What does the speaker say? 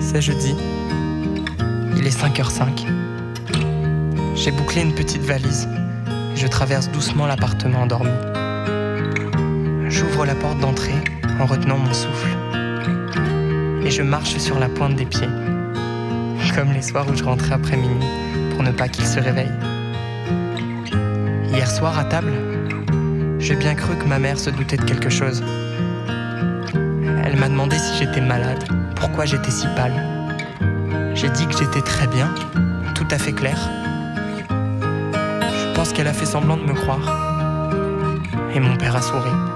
C'est jeudi. Il est 5h05. J'ai bouclé une petite valise et je traverse doucement l'appartement endormi. J'ouvre la porte d'entrée en retenant mon souffle. Et je marche sur la pointe des pieds, comme les soirs où je rentrais après minuit pour ne pas qu'il se réveille. Hier soir à table, j'ai bien cru que ma mère se doutait de quelque chose. Elle m'a demandé si j'étais malade, pourquoi j'étais si pâle. J'ai dit que j'étais très bien, tout à fait clair. Je pense qu'elle a fait semblant de me croire. Et mon père a souri.